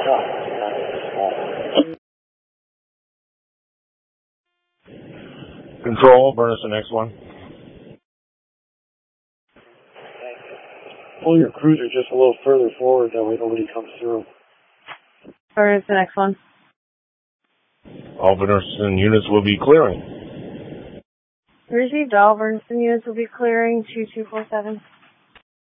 Control, Bernison X1. Pull your cruiser just a little further forward, that way nobody comes through. Bernison X1. All Bernison units will be clearing. Received. All Bernison units will be clearing 2247.